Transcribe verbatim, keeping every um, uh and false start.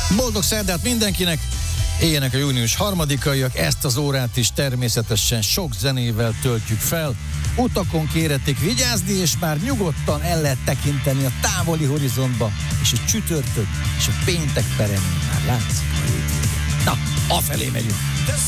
Boldog szerdát mindenkinek! Éljenek a június harmadikaiak, ezt az órát is természetesen sok zenével töltjük fel. Utakon kérhetik vigyázni, és már nyugodtan el lehet tekinteni a távoli horizontba, és a csütörtök és a péntek peremén már látszik a hétvége. Na, afelé megyünk!